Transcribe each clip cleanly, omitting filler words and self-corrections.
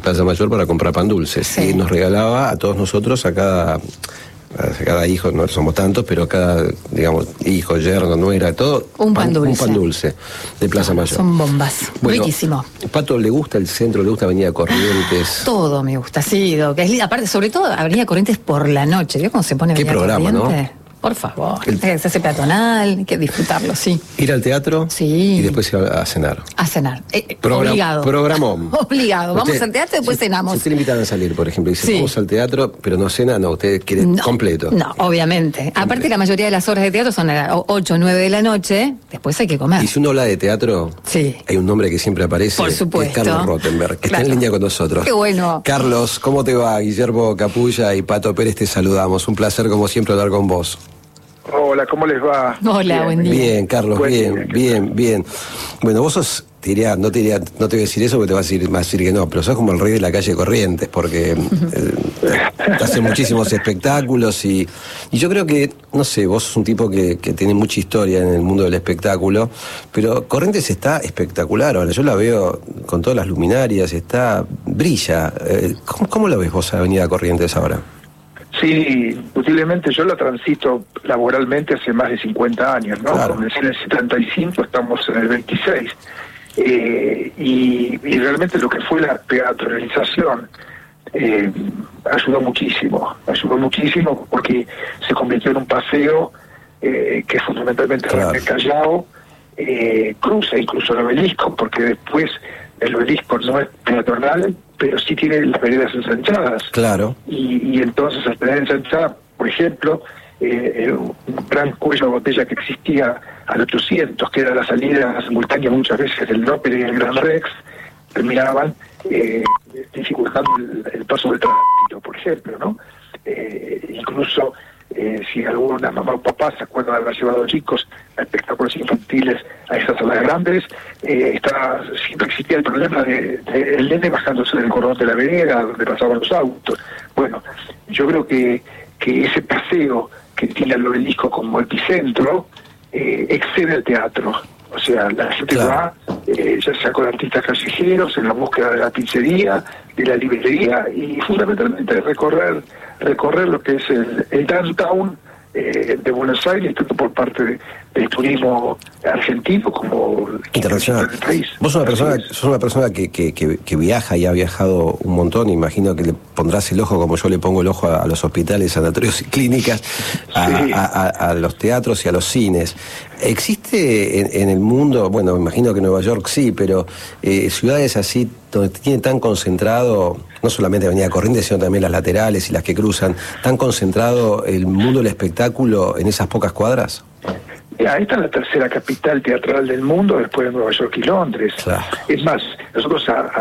Plaza Mayor para comprar pan dulces. Sí. Y nos regalaba a todos nosotros, a cada hijo, no somos tantos, pero cada, digamos, hijo, yerno, nuera, todo, un pan dulce de Plaza Mayor. Son bombas. Bueno, riquísimo. Pato, ¿le gusta el centro? ¿Le gusta Avenida Corrientes? Todo me gusta, sí, aparte, sobre todo Avenida Corrientes por la noche. ¿Vio cómo se pone Avenida programa, Corrientes? ¿No? Por favor, se hace peatonal, hay que disfrutarlo, sí. Ir al teatro sí. Y después ir a cenar. A cenar. Obligado. Programón. Obligado. Vamos al teatro y después cenamos. Si usted le invitan a salir, por ejemplo, y dice, vamos al teatro, pero no cena, no, usted quiere completo. No, obviamente. Aparte, la mayoría de las horas de teatro son a las 8 o 9 de la noche, después hay que comer. Y si uno habla de teatro, hay un nombre que siempre aparece. Por supuesto. Es Carlos Rottenberg, que está en línea con nosotros. Qué bueno. Carlos, ¿cómo te va? Guillermo Capulla y Pato Pérez te saludamos. Un placer, como siempre, hablar con vos. Hola, ¿cómo les va? Hola, buen día. Bien, Carlos, bien. Bueno, vos sos, no te voy a decir eso porque te vas a decir que no, pero sos como el rey de la calle Corrientes, porque te hacen muchísimos espectáculos y yo creo que, no sé, vos sos un tipo que tiene mucha historia en el mundo del espectáculo, pero Corrientes está espectacular ahora, yo la veo con todas las luminarias, brilla. ¿Cómo la ves vos a Avenida Corrientes ahora? Sí, posiblemente yo la transito laboralmente hace más de 50 años, ¿no? Claro. Comencé en el 75, estamos en el 26. Y realmente lo que fue la teatralización ayudó muchísimo porque se convirtió en un paseo que fundamentalmente era el Callao, cruza incluso el Obelisco, porque después el Obelisco no es peatonal, pero sí tiene las veredas ensanchadas. Claro. Y entonces al tener ensanchada, por ejemplo, un gran cuello de botella que existía al 800, que era la salida simultánea muchas veces del López y el Gran Rex, terminaban dificultando el paso del tránsito, por ejemplo, ¿no? Incluso si alguna mamá o papá se acuerdan de haber llevado chicos a espectáculos infantiles a esas salas grandes, siempre existía el problema de el nene bajándose del cordón de la vereda donde pasaban los autos. Bueno, yo creo que ese paseo que tiene el Obelisco como epicentro excede al teatro. O sea, la gente va, ya sea con artistas callejeros, en la búsqueda de la pizzería, de la librería, y fundamentalmente recorrer lo que es el downtown de Buenos Aires, tanto por parte del turismo argentino como internacional del país. Vos sos una persona que viaja y ha viajado un montón. Imagino que le pondrás el ojo como yo le pongo el ojo a los hospitales, sanatorios y clínicas, a los teatros y a los cines. ¿Existe en el mundo, bueno, me imagino que Nueva York sí, pero ciudades así donde tiene tan concentrado, no solamente Avenida Corrientes, sino también las laterales y las que cruzan, tan concentrado el mundo del espectáculo en esas pocas cuadras? Esta es la tercera capital teatral del mundo después de Nueva York y Londres. Claro. Es más, nosotros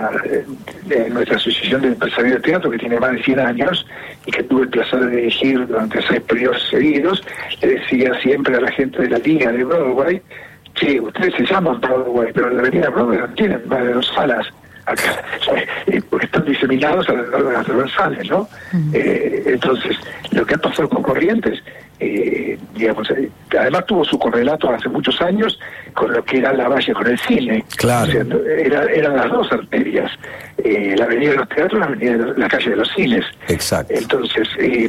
en nuestra asociación de empresarios de teatro, que tiene más de 100 años y que tuve el placer de dirigir durante 6 periodos seguidos, le decía siempre a la gente de la línea de Broadway: che, ustedes se llaman Broadway, pero en la avenida Broadway no tienen más de 2 salas acá, porque están diseminados a lo largo de las transversales, ¿no? Entonces, lo que ha pasado con Corrientes, digamos, además tuvo su correlato hace muchos años con lo que era la Valle, con el cine. Claro. O sea, eran las dos arterias, la avenida de los teatros, la calle de los cines. Exacto. Entonces,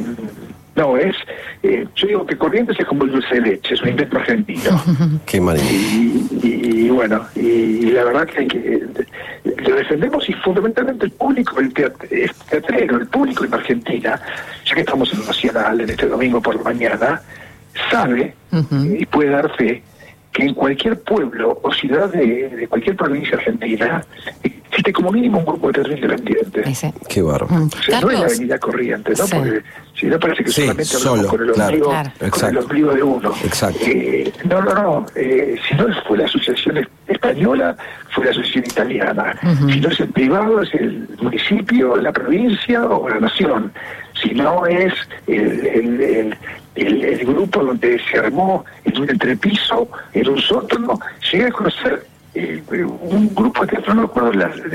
yo digo que Corrientes es como el dulce de leche, es un invento argentino. Qué maravilla. Y bueno, y la verdad que lo defendemos, y fundamentalmente el público, el teatrero, el público en Argentina, ya que estamos en Nacional en este domingo por la mañana, sabe y puede dar fe que en cualquier pueblo o ciudad de cualquier provincia argentina existe como mínimo un grupo de teatro independiente. Sí. Qué bárbaro. O sea, no es la Avenida Corrientes, ¿no? Sí. Porque si no parece que solamente hablamos con el ombligo, con el ombligo de uno. Exacto. No. Si no fue la asociación española, fue la asociación italiana. Si no es el privado, es el municipio, la provincia o la nación. Si no es el grupo donde se armó en un entrepiso, en un sótano. Llegué a conocer un grupo de teatro, no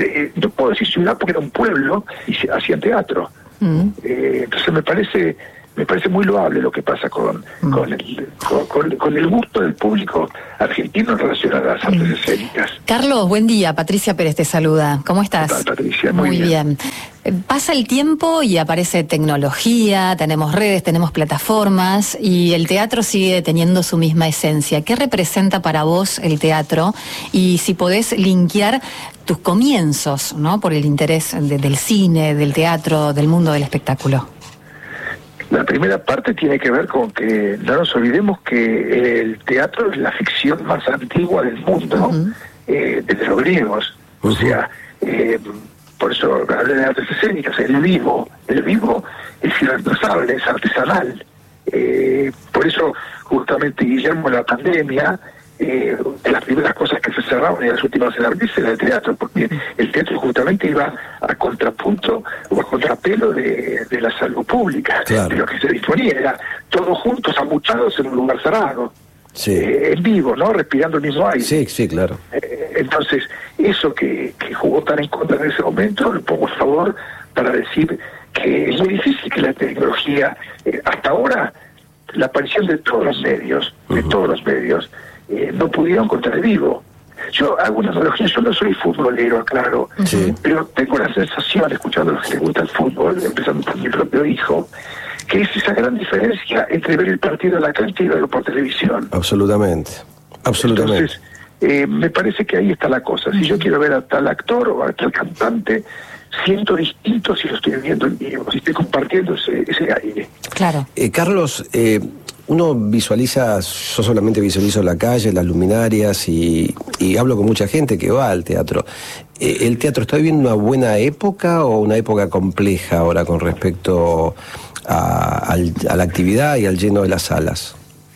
puedo decir ciudad porque era un pueblo y hacían teatro. Entonces me parece Me parece muy loable lo que pasa con el gusto del público argentino en relación a las artes escénicas. Carlos, buen día. Patricia Pérez te saluda. ¿Cómo estás? ¿Qué tal, Patricia? Muy bien. Pasa el tiempo y aparece tecnología, tenemos redes, tenemos plataformas y el teatro sigue teniendo su misma esencia. ¿Qué representa para vos el teatro? Y si podés linkear tus comienzos, ¿no? Por el interés del cine, del teatro, del mundo del espectáculo. La primera parte tiene que ver con que no nos olvidemos que el teatro es la ficción más antigua del mundo, desde los griegos. O sea, por eso hablé de artes escénicas, el vivo es irreemplazable, es artesanal. Por eso, justamente, Guillermo, en la pandemia, de las primeras cosas que se cerraban y las últimas en abrirse era el teatro, porque el teatro justamente iba a contrapunto o a contrapelo de la salud pública, claro, de lo que se disponía, era todos juntos, amuchados en un lugar cerrado, en vivo, ¿no? Respirando el mismo aire. Sí, claro. Entonces, eso que jugó tan en contra en ese momento, lo pongo a favor para decir que es muy difícil que la tecnología, hasta ahora, la aparición de todos los medios, no pudieron contra el vivo. Yo hago una analogía, yo no soy futbolero, aclaro, pero tengo la sensación, escuchando a los que les gusta el fútbol, empezando por mi propio hijo, que es esa gran diferencia entre ver el partido en la cancha y verlo por televisión. Absolutamente. Entonces, me parece que ahí está la cosa. Si yo quiero ver a tal actor o a tal cantante, siento distinto si lo estoy viendo en vivo, si estoy compartiendo ese aire. Claro. Carlos, uno visualiza, yo solamente visualizo la calle, las luminarias y hablo con mucha gente que va al teatro. ¿El teatro está viviendo una buena época o una época compleja ahora con respecto a la actividad y al lleno de las salas?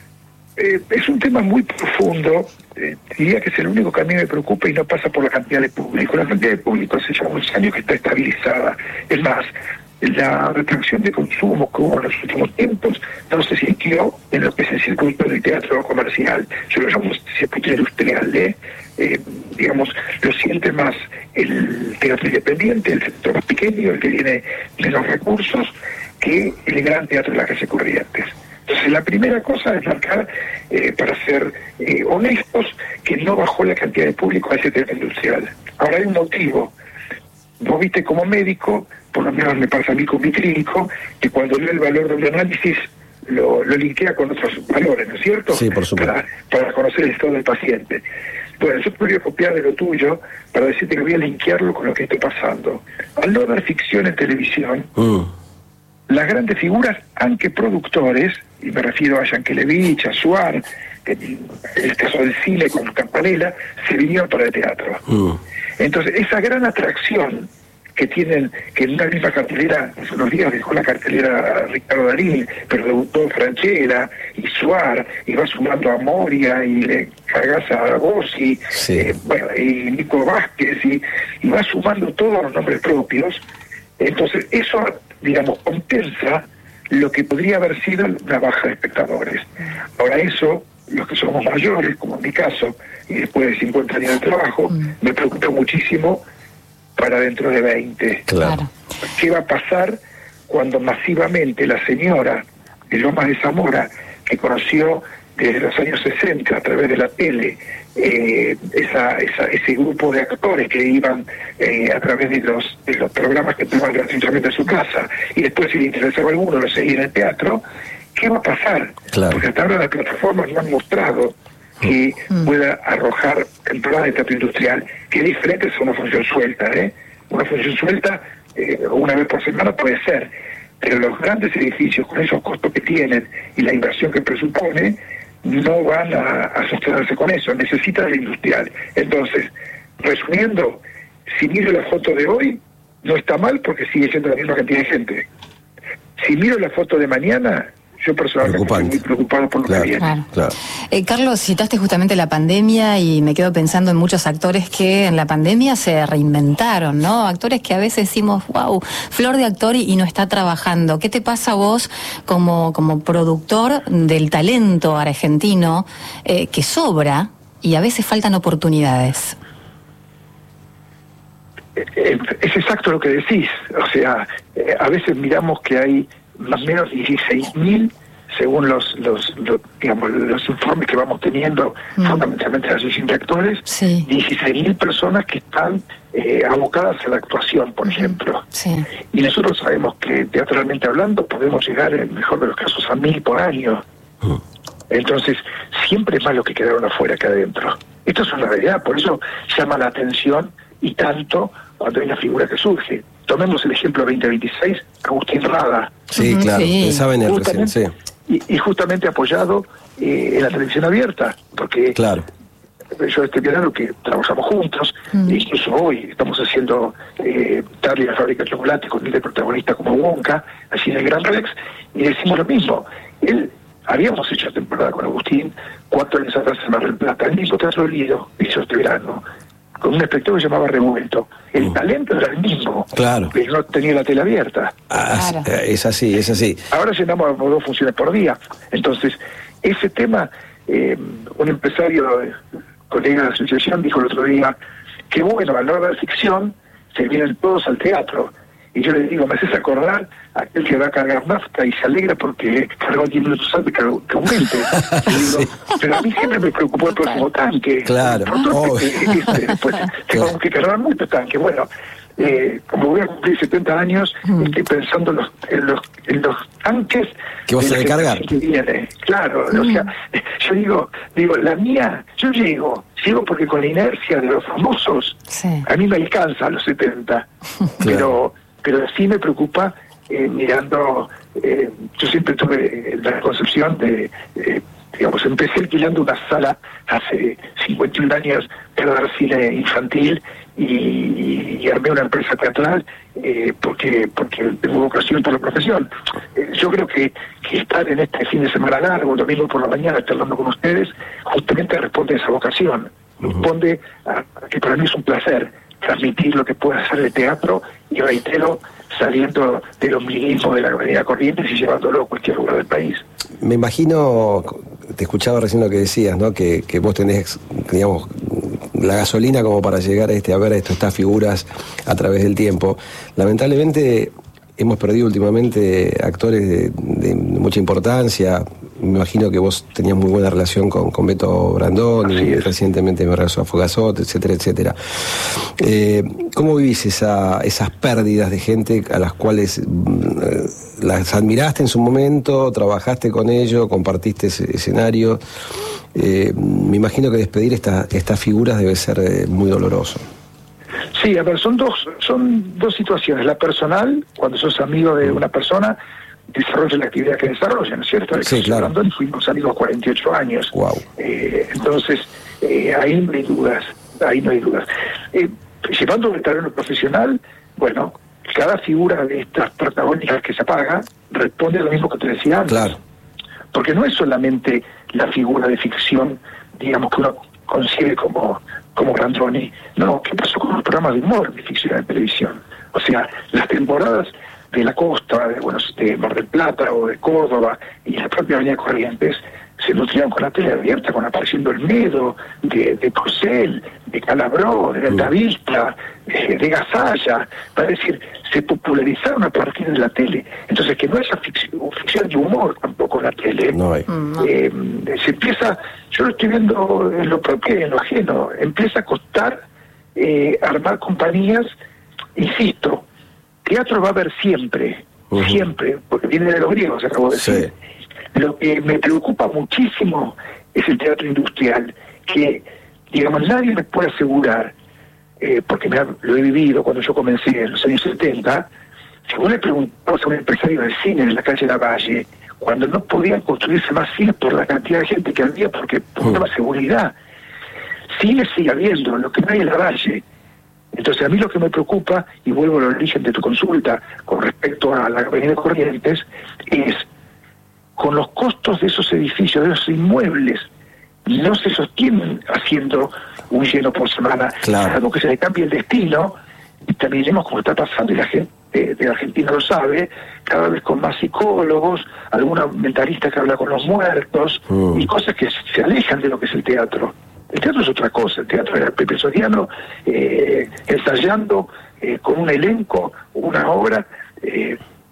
Es un tema muy profundo. Diría que es el único que a mí me preocupa y no pasa por la cantidad de público. La cantidad de público hace ya muchos años que está estabilizada. Es más, la retracción de consumo que hubo en los últimos tiempos no se sintió en lo que es el circuito del teatro comercial. Yo lo llamo circuito industrial, digamos, lo siente más el teatro independiente, el sector más pequeño, el que tiene menos recursos, que el gran teatro de la calle Corrientes. Entonces, la primera cosa es marcar, para ser honestos, que no bajó la cantidad de público a ese teatro industrial. Ahora hay un motivo. Vos viste como médico, por lo menos me pasa a mí con mi clínico, que cuando leo el valor de un análisis lo linkea con otros valores, ¿no es cierto? Sí, por supuesto. Para conocer el estado del paciente. Bueno, yo podría copiar de lo tuyo para decirte que voy a linkearlo con lo que está pasando. Al no dar ficción en televisión, las grandes figuras, aunque productores, y me refiero a Yankelevich, a Suar, el caso del cine con Campanella, se vinieron para el teatro. Entonces, esa gran atracción que tienen, que en una misma cartelera, hace unos días dejó la cartelera Ricardo Darín, pero debutó Franchella y Suar, y va sumando a Moria, y le cargas a Bossi, y Nico Vázquez, y va sumando todos los nombres propios. Entonces, eso, digamos, compensa lo que podría haber sido una baja de espectadores. Ahora eso, los que somos mayores, como en mi caso, y después de 50 años de trabajo, me preocupa muchísimo para dentro de 20. Claro. ¿Qué va a pasar cuando masivamente la señora de Lomas de Zamora, que conoció desde los años 60 a través de la tele, ese grupo de actores que iban a través de los programas que tomaban gratuitamente en su casa, y después si le interesaba a alguno lo seguía en el teatro, ¿qué va a pasar? Claro. Porque hasta ahora las plataformas no han mostrado que pueda arrojar temporada de teatro industrial, que es diferente a una función suelta, Una función suelta, una vez por semana puede ser, pero los grandes edificios, con esos costos que tienen y la inversión que presupone, no van a sostenerse con eso, necesitan el industrial. Entonces, resumiendo, si miro la foto de hoy, no está mal porque sigue siendo la misma cantidad de gente. Si miro la foto de mañana, yo personalmente estoy muy preocupado por lo que viene. Claro. Carlos, citaste justamente la pandemia y me quedo pensando en muchos actores que en la pandemia se reinventaron, ¿no? Actores que a veces decimos, wow, flor de actor y no está trabajando. ¿Qué te pasa a vos como productor del talento argentino que sobra y a veces faltan oportunidades? Es exacto lo que decís. O sea, a veces miramos que hay más o menos 16.000, según los informes que vamos teniendo, fundamentalmente de la Asociación de Actores, 16.000 personas que están abocadas a la actuación, por ejemplo. Y nosotros sabemos que, teatralmente hablando, podemos llegar, en el mejor de los casos, a 1.000 por año. Entonces, siempre es más lo que quedaron afuera que adentro. Esto es una realidad, por eso llama la atención y tanto cuando hay una figura que surge. Tomemos el ejemplo 2026, Agustín Rada. Sí, claro, pensaba en él recién, sí. Y justamente apoyado en la televisión abierta, porque yo este verano que trabajamos juntos, incluso hoy estamos haciendo Charlie la fábrica de chocolate con el protagonista como Wonka, allí en el Gran Rex, y decimos lo mismo. Habíamos hecho temporada con Agustín 4 años atrás en Mar del Plata, el mismo Teatro Lido hizo este verano, con un espectáculo que se llamaba Revuelto. El talento era el mismo, pero no tenía la tela abierta. Es así. Ahora llenamos 2 funciones por día. Entonces, ese tema, un empresario, colega de la asociación, dijo el otro día que bueno, a la hora de ficción se vienen todos al teatro. Y yo le digo, me haces acordar a aquel que va a cargar nafta y se alegra porque cargó 10 minutos antes que aumente. Digo, pero a mí siempre me preocupó el próximo tanque. Después tengo que cargar mucho tanque. Bueno, como voy a cumplir 70 años, estoy pensando en los tanques que vas a cargar. Que viene. Claro, o sea, yo digo, la mía, yo llego porque con la inercia de los famosos, a mí me alcanza a los 70, pero sí me preocupa mirando, yo siempre tuve la concepción de, empecé alquilando una sala hace 51 años para dar cine infantil y armé una empresa teatral porque tengo vocación por la profesión. Yo creo que estar en este fin de semana largo, el domingo por la mañana, charlando con ustedes, justamente responde a esa vocación, responde a que para mí es un placer transmitir lo que puede hacer el teatro, y reitero, saliendo del ombliguismo de la Avenida Corrientes y llevándolo a cualquier lugar del país. Me imagino, te escuchaba recién lo que decías, ¿no? Que vos tenés, digamos, la gasolina como para llegar a ver estas figuras a través del tiempo. Lamentablemente hemos perdido últimamente actores de mucha importancia. Me imagino que vos tenías muy buena relación con Beto Brandoni, recientemente me regresó a Fogazot, etcétera, etcétera. ¿Cómo vivís esas pérdidas de gente a las cuales las admiraste en su momento, trabajaste con ellos, compartiste ese escenario? Me imagino que despedir estas figuras debe ser muy doloroso. Sí, a ver, son dos situaciones. La personal, cuando sos amigo de una persona, desarrolla la actividad que desarrolla, ¿no es cierto? Sí, claro. Brandon, fuimos amigos 48 años. Wow. Entonces, ahí no hay dudas. Llevando el terreno profesional, bueno, cada figura de estas protagónicas que se apaga responde a lo mismo que te decía antes. Claro. Porque no es solamente la figura de ficción, digamos, que uno concibe como Brandoni. No, ¿qué pasó con los programas de humor de ficción en televisión? O sea, las temporadas de la costa, de Mar del Plata o de Córdoba y la propia Avenida Corrientes se nutrían con la tele abierta, con apareciendo el Medo, de Porcel, de Calabró, de Altavista, de Gasalla, para decir, se popularizaron a partir de la tele. Entonces, que no haya ficción de humor tampoco en la tele. No hay. Se empieza, yo lo estoy viendo en lo propio y en lo ajeno, empieza a costar armar compañías, insisto, teatro va a haber siempre, porque viene de los griegos, acabo de decir. Lo que me preocupa muchísimo es el teatro industrial, que, digamos, nadie me puede asegurar, porque lo he vivido cuando yo comencé en los años 70, si vos le preguntabas a un empresario de cine en la calle Lavalle, cuando no podían construirse más cines por la cantidad de gente que había, porque por una seguridad, cine sigue habiendo, lo que no hay en Lavalle. Entonces, a mí lo que me preocupa, y vuelvo al origen de tu consulta con respecto a la Avenida Corrientes, es con los costos de esos edificios, de esos inmuebles, no se sostienen haciendo un lleno por semana. Claro. Algo que se le cambie el destino, y también vemos cómo está pasando, y la gente de Argentina lo sabe, cada vez con más psicólogos, alguna mentalista que habla con los muertos, y cosas que se alejan de lo que es el teatro. El teatro es otra cosa. El teatro era Pepe Soriano ensayando con un elenco, una obra,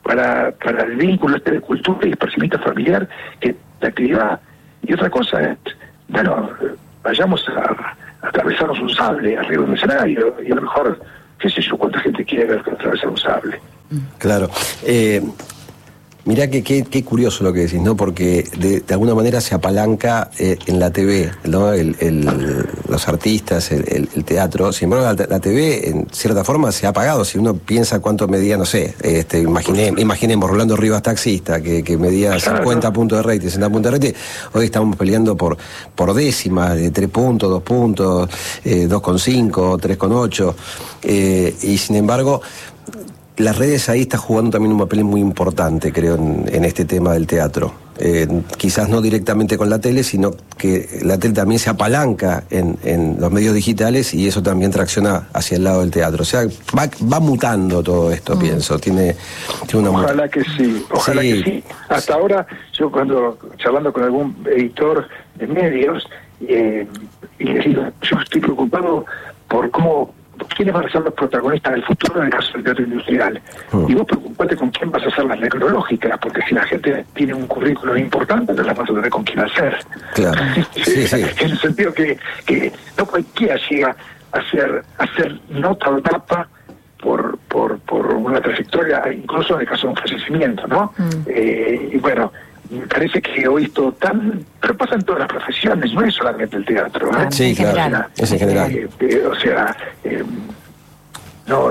para el vínculo de cultura y esparcimiento familiar que la actividad. Y otra cosa es, bueno, vayamos a atravesarnos un sable arriba de un escenario, y a lo mejor, qué sé yo, cuánta gente quiere ver que atravesar un sable. Claro. Mirá qué curioso lo que decís, ¿no? Porque de alguna manera se apalanca en la TV, ¿no? Los artistas, el teatro. Sin embargo, la TV, en cierta forma, se ha apagado. Si uno piensa cuánto medía, no sé, imaginemos Rolando Rivas Taxista, que medía 50 puntos de rating, 60 puntos de rating. Hoy estamos peleando por décimas, de 3 puntos, 2 puntos, 2,5, 3,8. Y sin embargo, las redes ahí están jugando también un papel muy importante, creo, en este tema del teatro. Quizás no directamente con la tele, sino que la tele también se apalanca en los medios digitales, y eso también tracciona hacia el lado del teatro. O sea, va mutando todo esto, pienso. Tiene una Ojalá que sí, ojalá que sí. Hasta ahora, yo cuando charlando con algún editor de medios, y les digo, yo estoy preocupado por quiénes van a ser los protagonistas del futuro en el caso del teatro industrial. Y vos preocupate con quién vas a hacer las necrológicas, porque si la gente tiene un currículum importante, no las vas a tener con quién hacer. Claro. Sí. En el sentido que no cualquiera llega a hacer nota o tapa por una trayectoria, incluso en el caso de un fallecimiento, ¿no? Y bueno, me parece que hoy es todo pero pasa en todas las profesiones, no es solamente el teatro, ¿eh? Sí, claro, es en general. O sea, no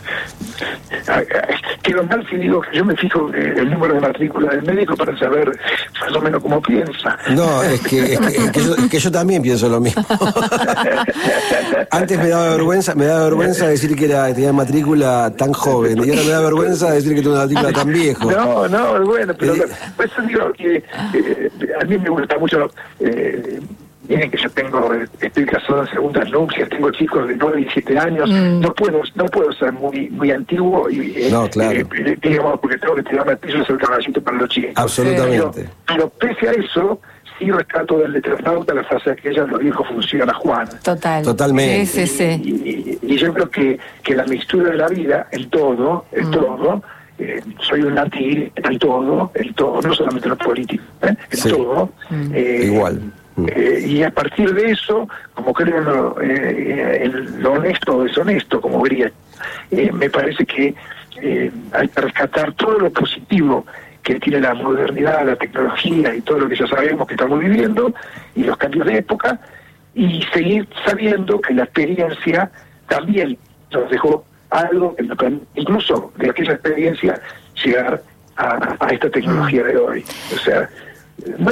quedo mal si digo que yo me fijo el número de matrícula del médico para saber más o menos cómo piensa. No, es que yo también pienso lo mismo. Antes me daba vergüenza decir que tenía matrícula tan joven, y ahora me da vergüenza decir que tengo una matrícula tan viejo. No, bueno, pero por eso digo que a mí me gusta mucho. Miren que yo estoy casado en segundas nupcias, tengo chicos de 9 y 7 años, no puedo ser muy antiguo y no, claro. Digamos, porque tengo que tirarme al piso y hacer caballito para los chicos. Absolutamente. Pero pese a eso, sí rescato del Leternauta la frase aquella, los viejos funciona Juan. Totalmente. Sí. Y yo creo que la mixtura de la vida, el todo, soy un anti el todo, no solamente lo político, el todo. Igual. Y a partir de eso, como creo en lo honesto o deshonesto, como diría, me parece que hay que rescatar todo lo positivo que tiene la modernidad, la tecnología y todo lo que ya sabemos que estamos viviendo, y los cambios de época, y seguir sabiendo que la experiencia también nos dejó algo, incluso de aquella experiencia, llegar a esta tecnología de hoy. O sea, no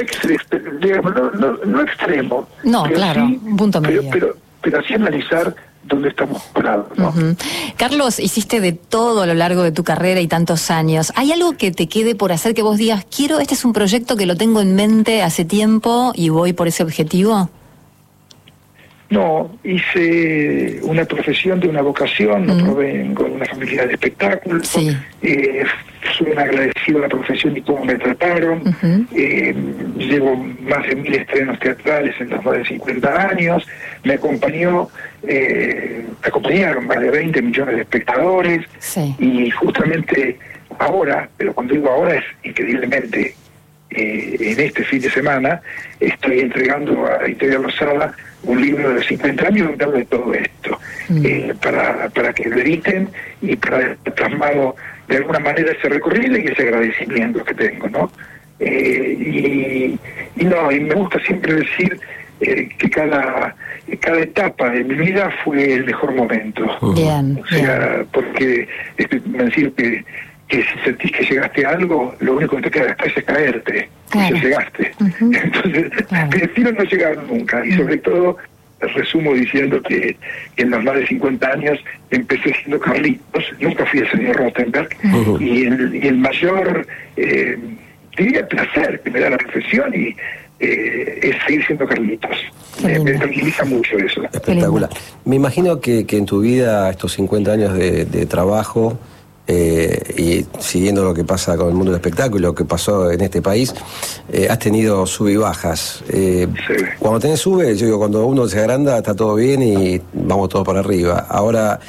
extremo. No, claro, sí, un punto medio. Pero así analizar dónde estamos parados, ¿no? Carlos, hiciste de todo a lo largo de tu carrera y tantos años. ¿Hay algo que te quede por hacer que vos digas, este es un proyecto que lo tengo en mente hace tiempo y voy por ese objetivo? No, hice una profesión de una vocación, no provengo de una familia de espectáculos, soy un agradecido a la profesión y cómo me trataron, llevo más de 1000 estrenos teatrales en los más de 50 años, me acompañaron más de 20 millones de espectadores, y justamente ahora, pero cuando digo ahora es increíblemente, en este fin de semana estoy entregando a Editorial Losada un libro de 50 años donde hablo de todo esto, para que lo editen y para plasmado de alguna manera ese recorrido y ese agradecimiento que tengo, ¿no? Y me gusta siempre decir que cada etapa de mi vida fue el mejor momento. Bien, o sea, porque estoy convencido que si sentís que llegaste a algo, lo único que te queda después es caerte, porque ya llegaste. Entonces, prefiero no llegar nunca, y sobre todo, resumo diciendo que en los más de 50 años empecé siendo Carlitos, nunca fui el señor Rothenberg, y el mayor, diría, placer que me da la profesión es seguir siendo Carlitos. Me tranquiliza mucho eso. Espectacular. Me imagino que en tu vida, estos 50 años de trabajo, y siguiendo lo que pasa con el mundo del espectáculo, lo que pasó en este país, has tenido sub y bajas. Cuando tenés sube, yo digo, cuando uno se agranda está todo bien y vamos todos para arriba. Ahora,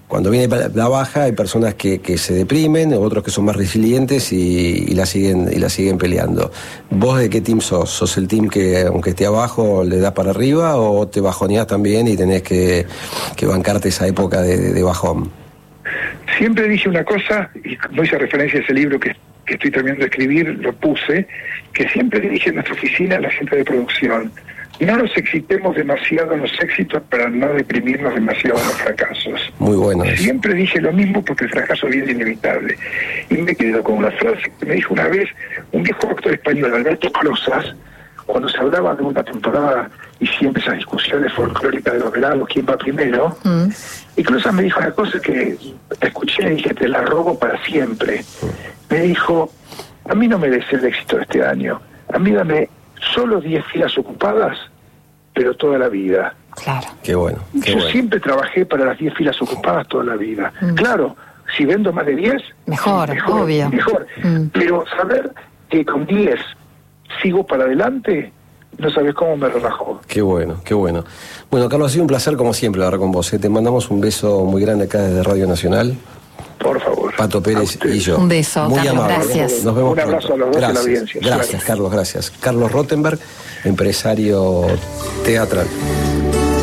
cuando viene la baja hay personas que se deprimen, otros que son más resilientes y la siguen peleando. ¿Vos de qué team sos? ¿Sos el team que aunque esté abajo le da para arriba o te bajoneás también y tenés que bancarte esa época de bajón? Siempre dije una cosa, y como hice referencia a ese libro que estoy terminando de escribir, lo puse, que siempre le dije en nuestra oficina a la gente de producción: no nos excitemos demasiado en los éxitos para no deprimirnos demasiado en los fracasos. Muy bueno. Siempre dije lo mismo porque el fracaso viene inevitable. Y me quedo con una frase que me dijo una vez un viejo actor español, Alberto Closas, cuando se hablaba de una temporada y siempre esas discusiones folclóricas de los veranos, quién va primero. Y Closas me dijo una cosa que escuché y dije: te la robo para siempre. Me dijo: a mí no me des el éxito de este año, a mí dame solo 10 filas ocupadas, pero toda la vida. Claro. Qué bueno. Yo siempre trabajé para las 10 filas ocupadas toda la vida. Claro, si vendo más de 10, mejor, obvio. Mejor. Pero saber que con 10 sigo para adelante, no sabes cómo me relajó. Qué bueno, qué bueno. Bueno, Carlos, ha sido un placer como siempre hablar con vos. Te mandamos un beso muy grande acá desde Radio Nacional. Por favor. Pato Pérez y yo. Un beso, muy Carlos, amable. gracias. Nos vemos un abrazo pronto. a los dos Gracias. de la audiencia. Gracias, Carlos, gracias. Carlos Rothenberg, empresario teatral.